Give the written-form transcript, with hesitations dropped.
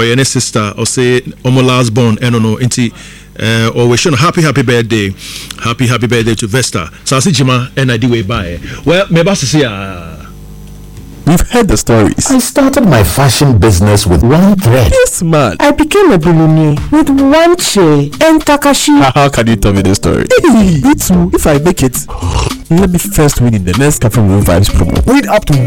your sister or say omo last born no inti or we should happy birthday to Vesta. So I see Jima and I do way by. Well, maybe I see We've heard the stories. I started my fashion business with one thread. Yes, man. I became a billionaire with one chair and Takashi. How can you tell me the story? Me too. If I make it, let me first win in the next Cafe Moon Vibes promo. Win up to